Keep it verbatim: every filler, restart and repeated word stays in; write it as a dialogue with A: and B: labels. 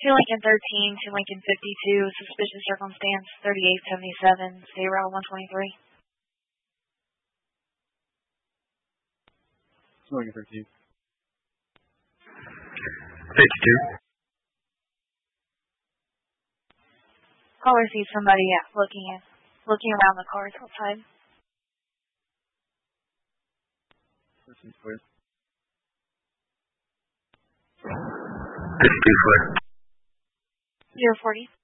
A: To Lincoln thirteen, to Lincoln fifty-two, suspicious circumstance, thirty-eight seventy-seven, state route one twenty-three.
B: To Lincoln thirteen.
C: fifty-two.
A: Caller sees somebody yeah, looking at, looking around the cars outside.
B: fifty-two clear.
C: fifty-two clear.
A: zero forty.